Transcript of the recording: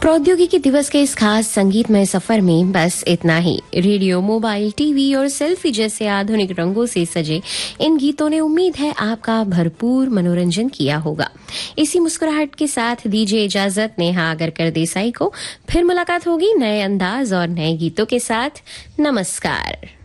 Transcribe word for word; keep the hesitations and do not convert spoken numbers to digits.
प्रौद्योगिकी दिवस के इस खास संगीतमय सफर में बस इतना ही। रेडियो, मोबाइल, टीवी और सेल्फी जैसे आधुनिक रंगों से सजे इन गीतों ने उम्मीद है आपका भरपूर मनोरंजन किया होगा। इसी मुस्कुराहट के साथ दीजिए इजाजत नेहा आगरकर देसाई को। फिर मुलाकात होगी नए अंदाज और नए गीतों के साथ। नमस्कार।